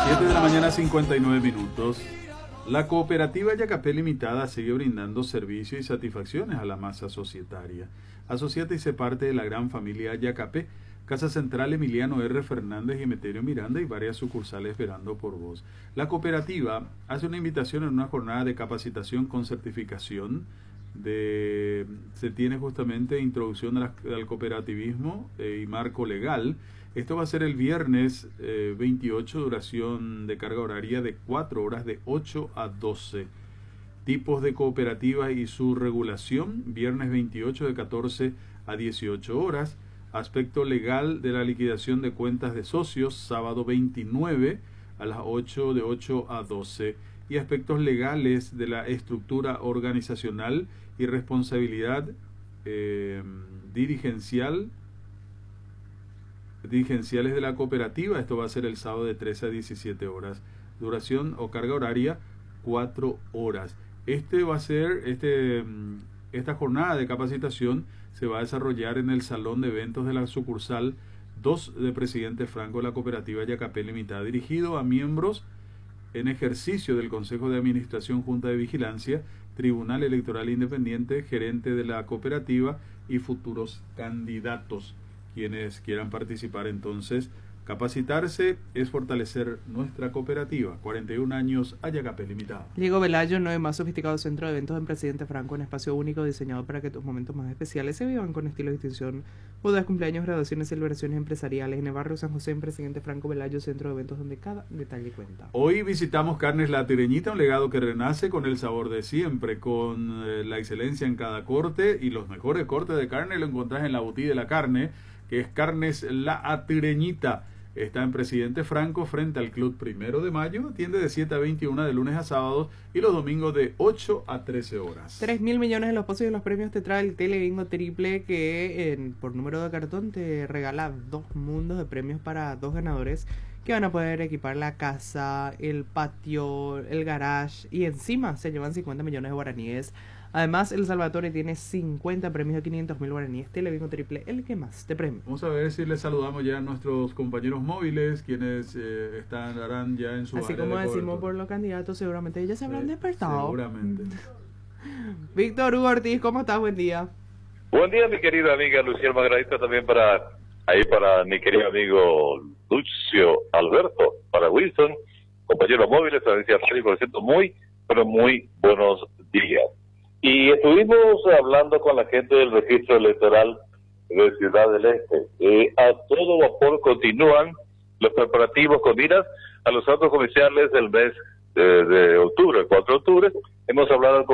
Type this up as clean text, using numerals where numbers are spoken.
7 de la mañana, 59 minutos. La cooperativa Yacapé Limitada sigue brindando servicios y satisfacciones a la masa societaria. Asociate y sé parte de la gran familia Yacapé. Casa Central Emiliano R. Fernández y Emeterio Miranda y varias sucursales esperando por vos. La cooperativa hace una invitación en una jornada de capacitación con certificación. Se tiene justamente introducción al cooperativismo y marco legal. Esto va a ser el viernes 28, duración de carga horaria de 4 horas de 8 a 12. Tipos de cooperativa y su regulación, viernes 28 de 14 a 18 horas. Aspecto legal de la liquidación de cuentas de socios, sábado 29 a las 8 de 8 a 12. Y aspectos legales de la estructura organizacional y responsabilidad dirigenciales de la cooperativa. Esto va a ser el sábado de 13 a 17 horas. Duración o carga horaria 4 horas. Esta jornada de capacitación se va a desarrollar en el salón de eventos de la sucursal 2 de Presidente Franco de la cooperativa Yacapé Limitada, dirigido a miembros en ejercicio del Consejo de Administración, Junta de Vigilancia, Tribunal Electoral Independiente, gerente de la cooperativa y futuros candidatos. Quienes quieran participar, entonces, capacitarse es fortalecer nuestra cooperativa. 41 años a Yacapé Limitada. Diego Velayo, nuevo y más sofisticado centro de eventos en Presidente Franco, un espacio único diseñado para que tus momentos más especiales se vivan con estilo y distinción. Bodas, cumpleaños, graduaciones, celebraciones empresariales en el barrio San José, en Presidente Franco Velayo, centro de eventos donde cada detalle cuenta. Hoy visitamos Carnes La Tireñita, un legado que renace con el sabor de siempre, con la excelencia en cada corte, y los mejores cortes de carne lo encontrás en la boutique de la carne, que es Carnes La Tireñita. Está en Presidente Franco, frente al Club 1 de Mayo. Atiende de 7 a 21 de lunes a sábados y los domingos de 8 a 13 horas. 3.000 millones en los pozos y los premios te trae el Telebingo Triple, que por número de cartón te regala 2 mundos de premios para 2 ganadores que van a poder equipar la casa, el patio, el garage, y encima se llevan 50 millones de guaraníes. Además, El Salvatore tiene 50 premios de 500.000 guaraníes. Telebingo Triple, el que más te premia. Vamos a ver si les saludamos ya a nuestros compañeros móviles, quienes estarán ya en su Así área como de decimos cobertura. por los candidatos, seguramente ellos se habrán despertado. Seguramente. Víctor Hugo Ortiz, ¿cómo estás? Buen día. Buen día, mi querida amiga Lucía Margarita, también para mi querido amigo Lucio Alberto, para Wilson, compañeros móviles, audiencia radio, por cierto, muy buenos días. Y estuvimos hablando con la gente del registro electoral de Ciudad del Este. A todo vapor continúan los preparativos con miras a los actos comerciales del mes de octubre, el 4 de octubre. Hemos hablado con